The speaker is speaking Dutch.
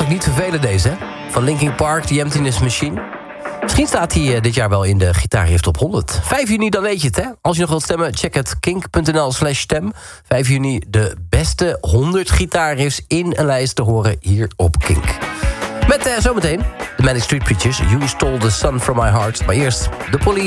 ook niet vervelen deze, hè? Van Linkin Park, The Emptiness Machine. Misschien staat hij dit jaar wel in de Gitaarriff Top 100. 5 juni, dan weet je het, hè? Als je nog wilt stemmen, check het kink.nl/stem. 5 juni de beste 100 gitaarriffs in een lijst te horen hier op Kink. Met zometeen de Manic Street Preachers, You Stole the Sun from My Heart. Maar eerst de Police.